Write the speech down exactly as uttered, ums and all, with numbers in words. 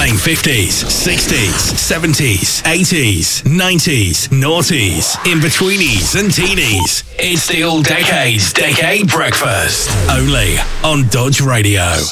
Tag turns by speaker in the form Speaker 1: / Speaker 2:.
Speaker 1: playing fifties, sixties, seventies, eighties, nineties, noughties, in-betweenies and teenies. It's the All Decades Decade Breakfast. Only on Dodge Radio.